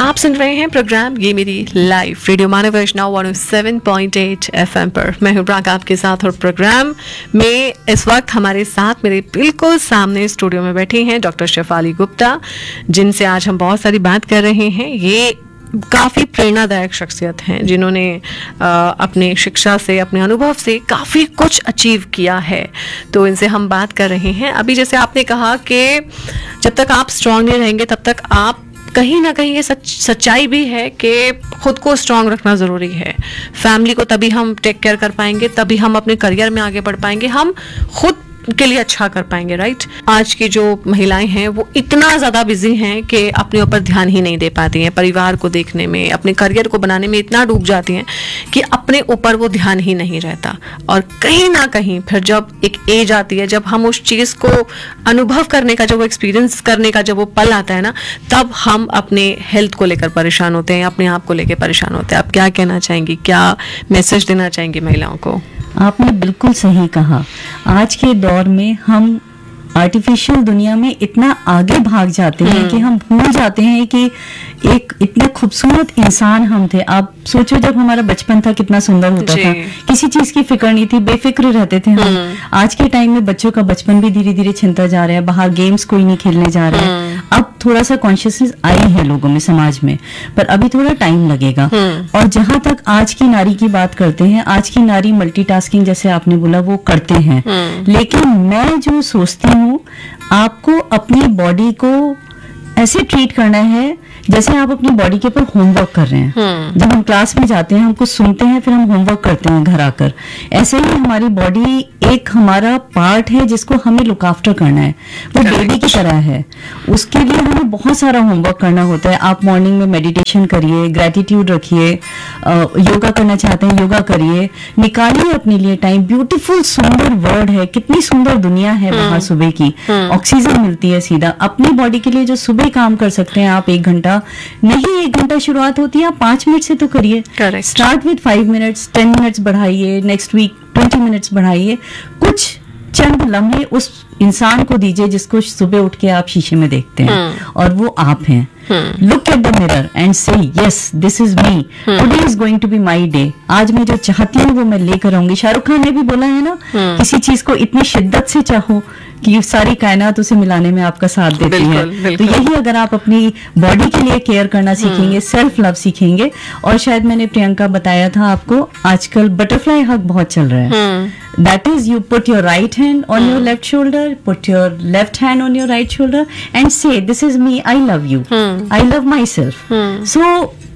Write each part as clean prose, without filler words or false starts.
आप सुन रहे हैं प्रोग्राम ये मेरी लाइफ रेडियो मानव वैष्णव 107.8 FM पर। मैं हूं प्राक आपके साथ और प्रोग्राम में इस वक्त हमारे साथ मेरे बिल्कुल सामने स्टूडियो में बैठी हैं डॉक्टर शेफाली गुप्ता, जिनसे आज हम बहुत सारी बात कर रहे हैं। ये काफ़ी प्रेरणादायक शख्सियत हैं जिन्होंने अपने शिक्षा से, अपने अनुभव से काफ़ी कुछ अचीव किया है। तो इनसे हम बात कर रहे हैं। अभी जैसे आपने कहा कि जब तक आप स्ट्रांग नहीं रहेंगे तब तक आप कहीं ना कहीं ये सच्चाई भी है कि खुद को स्ट्रांग रखना ज़रूरी है। फैमिली को तभी हम टेक केयर कर पाएंगे, तभी हम अपने करियर में आगे बढ़ पाएंगे, हम खुद के लिए अच्छा कर पाएंगे, राइट। आज की जो महिलाएं हैं वो इतना ज़्यादा बिजी हैं कि अपने ऊपर ध्यान ही नहीं दे पाती हैं। परिवार को देखने में, अपने करियर को बनाने में इतना डूब जाती हैं कि अपने ऊपर वो ध्यान ही नहीं रहता। और कहीं ना कहीं फिर जब एक एज आती है, जब हम उस चीज़ को अनुभव करने का, जब वो एक्सपीरियंस करने का जब वो पल आता है ना, तब हम अपने हेल्थ को लेकर परेशान होते हैं, अपने आप को लेकर परेशान होते हैं। आप क्या कहना चाहेंगी, क्या मैसेज देना चाहेंगी महिलाओं को? आपने बिल्कुल सही कहा। आज के दौर में हम आर्टिफिशियल दुनिया में इतना आगे भाग जाते हैं कि हम भूल जाते हैं कि एक इतने खूबसूरत इंसान हम थे। आप सोचो जब हमारा बचपन था कितना सुंदर होता था, किसी चीज की फिक्र नहीं थी, बेफिक्र रहते थे हम। आज के टाइम में बच्चों का बचपन भी धीरे धीरे छिनता जा रहा है, बाहर गेम्स कोई नहीं खेलने जा रहा है। अब थोड़ा सा कॉन्शियसनेस आई है लोगों में, समाज में, पर अभी थोड़ा टाइम लगेगा। और जहां तक आज की नारी की बात करते हैं, आज की नारी मल्टीटास्किंग जैसे आपने बोला वो करते हैं, लेकिन मैं जो सोचती हूँ आपको अपनी बॉडी को ऐसे ट्रीट करना है जैसे आप अपनी बॉडी के ऊपर होमवर्क कर रहे हैं। जब हम क्लास में जाते हैं, हम कुछ सुनते हैं, फिर हम होमवर्क करते हैं घर आकर। ऐसे ही हमारी बॉडी एक हमारा पार्ट है जिसको हमें लुक आफ्टर करना है। वो बेबी की तरह है, उसके लिए हमें बहुत सारा होमवर्क करना होता है। आप मॉर्निंग में मेडिटेशन करिए, ग्रेटिट्यूड रखिए, योगा करना चाहते हैं योगा करिए, निकालिए अपने लिए टाइम। ब्यूटीफुल सुंदर वर्ल्ड है, कितनी सुंदर दुनिया है बाहर, सुबह की ऑक्सीजन मिलती है सीधा। अपनी बॉडी के लिए जो सुबह काम कर सकते हैं आप 1 घंटा नहीं, 1 घंटा शुरुआत होती है, आप 5 मिनट से तो करिए। स्टार्ट विद 5 मिनट्स, 10 मिनट्स बढ़ाइए, नेक्स्ट वीक 20 मिनट्स बढ़ाइए। कुछ चंद लम्हे उस इंसान को दीजिए जिसको सुबह उठ के आप शीशे में देखते हैं और वो आप हैं। Look at the mirror and से yes this is me, today is going to be my day. आज मैं जो चाहती हूँ वो मैं लेकर आऊंगी। शाहरुख खान ने भी बोला है ना, किसी चीज को इतनी शिद्दत से चाहो कि सारी कायनात उसे मिलाने में आपका साथ देती है। तो यही अगर आप अपनी बॉडी के लिए केयर करना सीखेंगे, सेल्फ लव सीखेंगे। और शायद मैंने प्रियंका बताया था आपको, आजकल बटरफ्लाई हग बहुत चल रहा है। That is, you put your right hand on your left shoulder, put your left hand on your right shoulder and say, this is me, I love you, I love myself. So,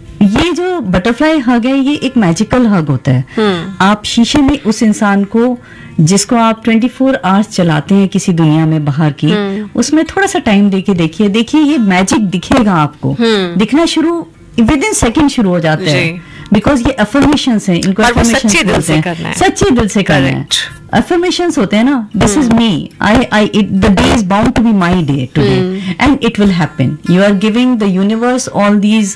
ये जो butterfly हग है ये एक magical हग होता है। आप शीशे में उस इंसान को जिसको आप 24 आवर्स चलाते हैं किसी दुनिया में बाहर की, उसमें थोड़ा सा टाइम देके देखिए ये मैजिक दिखेगा आपको। दिखना शुरू विद इन सेकेंड शुरू हो जाते हैं, बिकॉज ये अफर्मेशंस हैं, इनको सच्चे दिल से करना है, सच्चे दिल से करना है। अफर्मेशंस होते हैं ना, this is me, the day is bound to be my day today and it will happen. You are giving the universe all these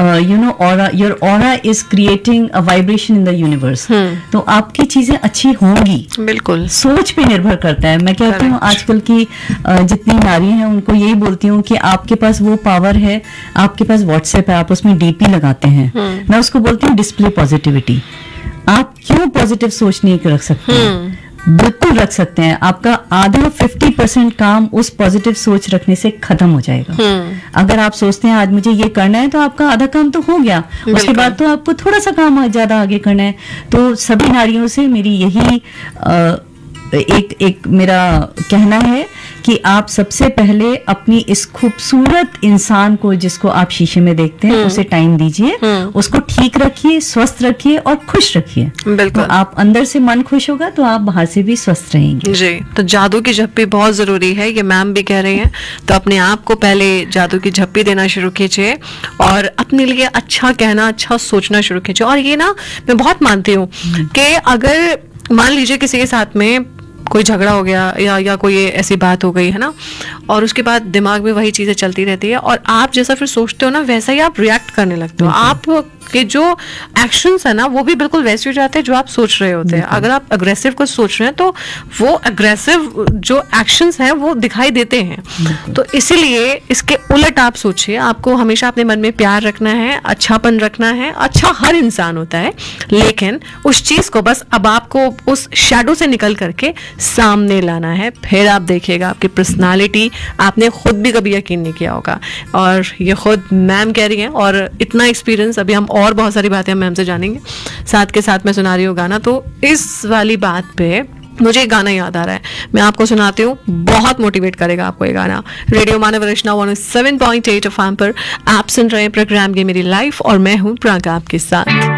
aura, your aura is creating a vibration in the universe. तो आपकी चीजें अच्छी होंगी, बिल्कुल सोच पे निर्भर करता है। मैं कहती हूँ आजकल की जितनी नारी हैं उनको यही बोलती हूँ कि आपके पास वो पावर है, आपके पास व्हाट्सएप है, आप उसमें डीपी लगाते हैं। मैं उसको बोलती हूँ डिस्प्ले पॉजिटिविटी। आप क्यों पॉजिटिव सोच नहीं रख सकते हैं? बिल्कुल रख सकते हैं। आपका आधा 50% काम उस पॉजिटिव सोच रखने से खत्म हो जाएगा। अगर आप सोचते हैं आज मुझे ये करना है तो आपका आधा काम तो हो गया, उसके बाद तो आपको थोड़ा सा काम ज्यादा आगे करना है। तो सभी नारियों से मेरी यही एक मेरा कहना है कि आप सबसे पहले अपनी इस खूबसूरत इंसान को जिसको आप शीशे में देखते हैं उसे टाइम दीजिए, उसको ठीक रखिए, स्वस्थ रखिए और खुश रखिए। बिल्कुल। तो आप अंदर से मन खुश होगा तो आप बाहर से भी स्वस्थ रहेंगे। जी, तो जादू की झप्पी बहुत जरूरी है, ये मैम भी कह रही हैं। तो अपने आप को पहले जादू की झप्पी देना शुरू कीजिए और अपने लिए अच्छा कहना, अच्छा सोचना शुरू कीजिए। और ये ना मैं बहुत मानती हूँ कि अगर मान लीजिए किसी के साथ में कोई झगड़ा हो गया या कोई ऐसी बात हो गई है ना, और उसके बाद दिमाग में वही चीजें चलती रहती है और आप जैसा फिर सोचते हो ना वैसा ही आप रिएक्ट करने लगते हो। आप आपके जो एक्शंस है ना वो भी बिल्कुल वैसे हो जाते हैं जो आप सोच रहे होते हैं। अगर आप अग्रेसिव कुछ सोच रहे हैं तो वो अग्रेसिव जो एक्शंस हैं वो दिखाई देते हैं। तो इसीलिए इसके उलट आप सोचिए, आपको हमेशा अपने मन में प्यार रखना है, अच्छापन रखना है। अच्छा हर इंसान होता है, लेकिन उस चीज को बस अब आपको उस शैडो से निकल करके सामने लाना है। फिर आप देखिएगा आपकी पर्सनालिटी आपने खुद भी कभी यकीन नहीं किया होगा। और ये खुद मैम कह रही हैं, और इतना एक्सपीरियंस, अभी हम और बहुत सारी बातें हम मैम से जानेंगे। साथ के साथ मैं सुना रही हूँ गाना, तो इस वाली बात पे मुझे एक गाना याद आ रहा है, मैं आपको सुनाती हूँ, बहुत मोटिवेट करेगा आपको ये गाना। रेडियो मानवरचना 107.8 एफएम पर आप सुन रहे हैं प्रोग्राम ये मेरी लाइफ, और मैं हूँ प्रागा आपके साथ।